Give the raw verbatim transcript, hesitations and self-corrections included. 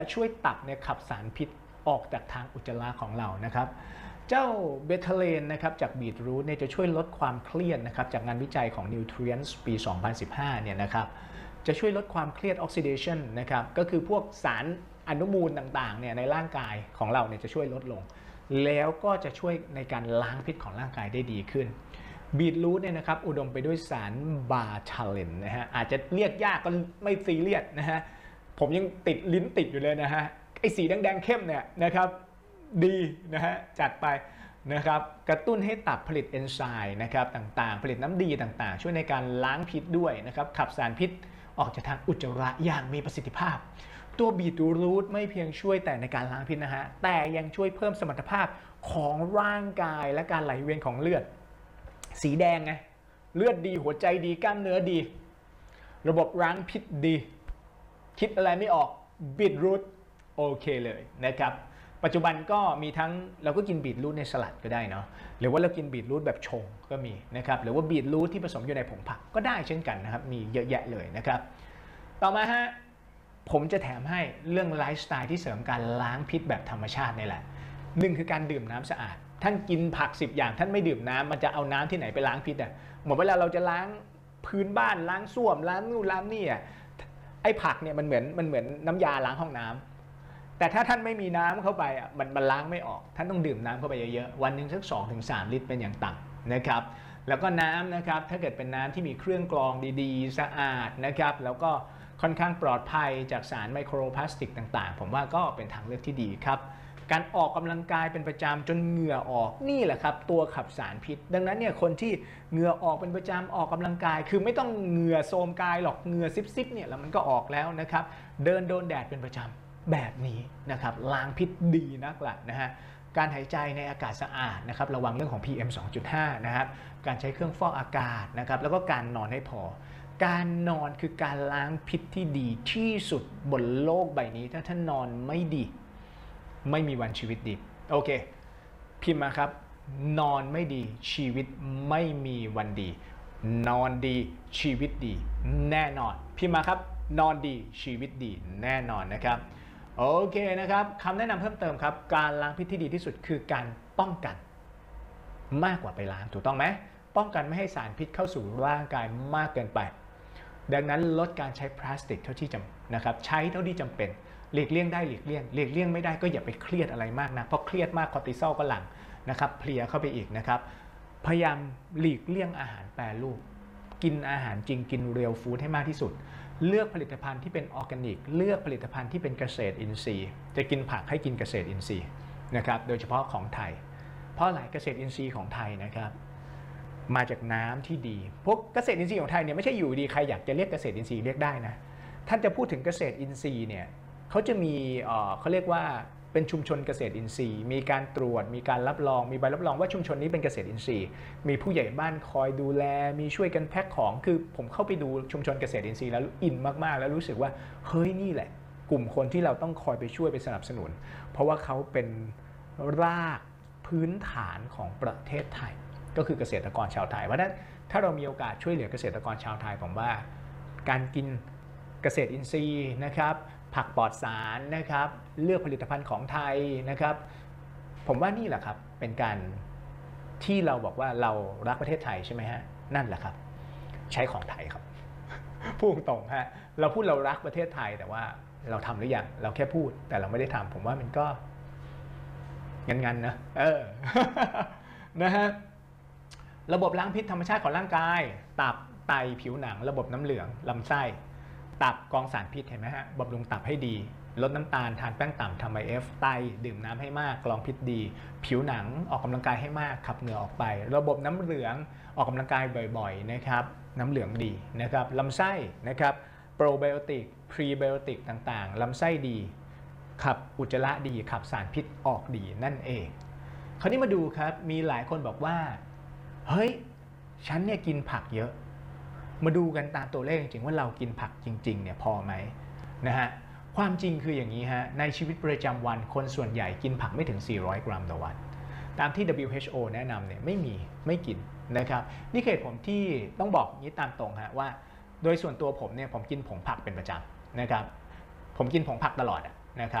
ช่วยตับเนี่ยขับสารพิษออกจากทางอุจจาระของเรานะครับเจ้าเบทาเลนนะครับจากบีทรูทเนี่ยจะช่วยลดความเครียดนะครับจากงานวิจัยของ Nutrients ปี สองพันสิบห้า เนี่ยนะครับจะช่วยลดความเครียด Oxidation นะครับก็คือพวกสารอนุมูลต่างๆเนี่ยในร่างกายของเราเนี่ยจะช่วยลดลงแล้วก็จะช่วยในการล้างพิษของร่างกายได้ดีขึ้นบีทรูทเนี่ยนะครับอุดมไปด้วยสารบาทาเลนนะฮะอาจจะเรียกยากก็ไม่ซีเรียสนะฮะผมยังติดลิ้นติดอยู่เลยนะฮะไอ้สีแดงๆเข้มเนี่ยนะครับดีนะฮะจัดไปนะครับกระตุ้นให้ตับผลิตเอนไซม์นะครับต่างๆผลิตน้ำดีต่างๆช่วยในการล้างพิษด้วยนะครับขับสารพิษออกจากทางอุจจาระอย่างมีประสิทธิภาพตัวบีทรูทไม่เพียงช่วยแต่ในการล้างพิษนะฮะแต่ยังช่วยเพิ่มสมรรถภาพของร่างกายและการไหลเวียนของเลือดสีแดงไงเลือดดีหัวใจดีกล้ามเนื้อดีระบบล้างพิษดีคิดอะไรไม่ออกบีทรูทโอเคเลยนะครับปัจจุบันก็มีทั้งเราก็กินบีทรูทในสลัดก็ได้เนาะหรือว่าเรากินบีทรูทแบบชงก็มีนะครับหรือว่าบีทรูทที่ผสมอยู่ในผงผักก็ได้เช่นกันนะครับมีเยอะแยะเลยนะครับต่อมาฮะผมจะแถมให้เรื่องไลฟ์สไตล์ที่เสริมการล้างพิษแบบธรรมชาตินี่แหละหนึ่งคือการดื่มน้ำสะอาดท่านกินผักสิบอย่างท่านไม่ดื่มน้ำมันจะเอาน้ำที่ไหนไปล้างพิษอ่ะเหมือนเวลาเราจะล้างพื้นบ้านล้างส้วมล้างนู่นล้างนี่อ่ะไอ้ผักเนี่ยมันเหมือนมันเหมือนน้ำยาล้างห้องน้ำแต่ถ้าท่านไม่มีน้ำเข้าไปอ่ะมันมันล้างไม่ออกท่านต้องดื่มน้ำเข้าไปเยอะๆวันหนึ่งสัก สองถึงสาม ลิตรเป็นอย่างต่ำนะครับแล้วก็น้ำนะครับถ้าเกิดเป็นน้ำที่มีเครื่องกรองดีๆสะอาดนะครับแล้วก็ค่อนข้างปลอดภัยจากสารไมโครพลาสติกต่างๆผมว่าก็เป็นทางเลือกที่ดีครับการออกกำลังกายเป็นประจำจนเหงื่อออกนี่แหละครับตัวขับสารพิษดังนั้นเนี่ยคนที่เหงื่อออกเป็นประจำออกกำลังกายคือไม่ต้องเหงื่อโทรมกายหรอกเหงื่อซิบๆเนี่ยแล้วมันก็ออกแล้วนะครับเดินโดนแดดเป็นประจำแบบนี้นะครับล้างพิษดีนักล่ะนะฮะการหายใจในอากาศสะอาดนะครับระวังเรื่องของ พี เอ็ม สองจุดห้า นะครับการใช้เครื่องฟอกอากาศนะครับแล้วก็การนอนให้พอการนอนคือการล้างพิษที่ดีที่สุดบนโลกใบนี้ถ้าท่านนอนไม่ดีไม่มีวันชีวิตดีโอเคพิมพ์มาครับนอนไม่ดีชีวิตไม่มีวันดีนอนดีชีวิตดีแน่นอนพิมพ์มาครับนอนดีชีวิตดีแน่นอนนะครับโอเคนะครับคำแนะนำเพิ่มเติมครับการล้างพิษที่ดีที่สุดคือการป้องกันมากกว่าไปล้างถูกต้องไหมป้องกันไม่ให้สารพิษเข้าสู่ร่างกายมากเกินไปดังนั้นลดการใช้พลาสติกเท่าที่จำนะครับใช้เท่าที่จำเป็นหลีกเลี่ยงได้หลีกเลี่ยงหลีกเลี่ยงไม่ได้ก็อย่าไปเครียดอะไรมากนะเพราะเครียดมากคอร์ติซอลก็หลั่งนะครับเพลียเข้าไปอีกนะครับพยายามหลีกเลี่ยงอาหารแปรรูปกินอาหารจริงกินเรียลฟู้ดให้มากที่สุดเลือกผลิตภัณฑ์ที่เป็นออร์แกนิกเลือกผลิตภัณฑ์ที่เป็นเกษตรอินทรีย์จะกินผักให้กินเกษตรอินทรีย์นะครับโดยเฉพาะของไทยเพราะหลายเกษตรอินทรีย์ของไทยนะครับมาจากน้ำที่ดีพวกเกษตรอินทรีย์ของไทยเนี่ยไม่ใช่อยู่ดีใครอยากจะเรียกเกษตรอินทรีย์เรียกได้นะท่านจะพูดถึงเกษตรอินทรีย์เนี่ยเขาจะมีเขาเรียกว่าเป็นชุมชนเกษตรอินทรีย์มีการตรวจมีการรับรองมีใบรับรองว่าชุมชนนี้เป็นเกษตรอินทรีย์มีผู้ใหญ่บ้านคอยดูแลมีช่วยกันแพ็คของคือผมเข้าไปดูชุมชนเกษตรอินทรีย์แล้วอินมากๆแล้วรู้สึกว่าเฮ้ยนี่แหละกลุ่มคนที่เราต้องคอยไปช่วยไปสนับสนุนเพราะว่าเขาเป็นรากพื้นฐานของประเทศไทยก็คือเกษตรกรชาวไทยเพราะฉะนั้นถ้าเรามีโอกาสช่วยเหลือเกษตรกรชาวไทยผมว่าการกินเกษตรอินทรีย์นะครับผักปลอดสารนะครับเลือกผลิตภัณฑ์ของไทยนะครับผมว่านี่แหละครับเป็นการที่เราบอกว่าเรารักประเทศไทยใช่ไหมฮะนั่นแหละครับใช้ของไทยครับพูดตรงฮะเราพูดเรารักประเทศไทยแต่ว่าเราทำหรือยังเราแค่พูดแต่เราไม่ได้ทำผมว่ามันก็งันๆนะเออ นะฮะระบบล้างพิษธรรมชาติของร่างกายตับไตผิวหนังระบบน้ำเหลืองลำไส้ตับกรองสารพิษเห็นไหมฮะบำรุงตับให้ดีลดน้ำตาลทานแป้งต่ำทำไอเอฟไตดื่มน้ำให้มากกรองพิษดีผิวหนังออกกำลังกายให้มากขับเหงื่อออกไประบบน้ำเหลืองออกกำลังกายบ่อยๆนะครับน้ำเหลืองดีนะครับลำไส้นะครับโปรไบโอติกพรีไบโอติกต่างๆลำไส้ดีขับอุจจาระดีขับสารพิษออกดีนั่นเองคราวนี้มาดูครับมีหลายคนบอกว่าเฮ้ยฉันเนี่ยกินผักเยอะมาดูกันตามตัวเลขจริงๆว่าเรากินผักจริงๆเนี่ยพอไหมนะฮะความจริงคืออย่างนี้ฮะในชีวิตประจำวันคนส่วนใหญ่กินผักไม่ถึงสี่ร้อยกรัมต่อวันตามที่ ดับเบิลยู เอช โอ แนะนำเนี่ยไม่มีไม่กินนะครับนี่คือเหตุผลที่ต้องบอกนี้ตามตรงฮะว่าโดยส่วนตัวผมเนี่ยผมกินผงผักเป็นประจำนะครับผมกินผงผักตลอดนะครับ